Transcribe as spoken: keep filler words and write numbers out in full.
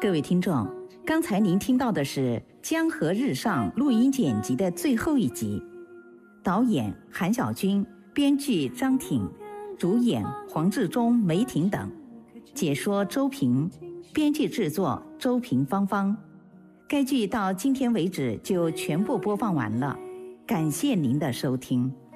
各位听众，刚才您听到的是《江河日上》录音剪辑的最后一集，导演韩小军，编剧张挺，主演黄志忠、梅婷等，解说周平，编剧制作周平芳芳。该剧到今天为止就全部播放完了，感谢您的收听。